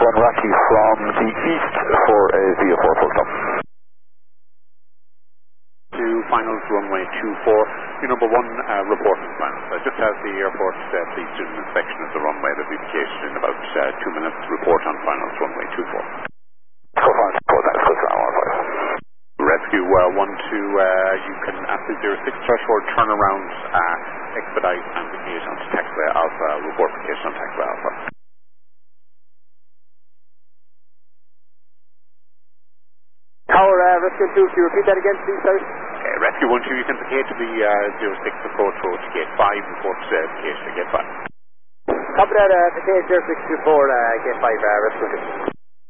1 Rocky from the east for a VO4 full stop. To finals runway 24, number 1 report on finals. Just as the airport please do an inspection of the runway that will be vacated in about 2 minutes. Report on finals runway 24. Go fine, thanks, good sound, 1-5. Rescue 1-2, you can at the 06 threshold turn around, expedite and engage onto taxiway Alpha, report vacation on taxiway Alpha. Tower, Rescue 2, can you repeat that again, please, sir? Rescue 1-2, you can vacate to the 06 approach road to gate 5, report vacation to gate 5. Copy that, vacate 0624, gate 5, Rescue 2.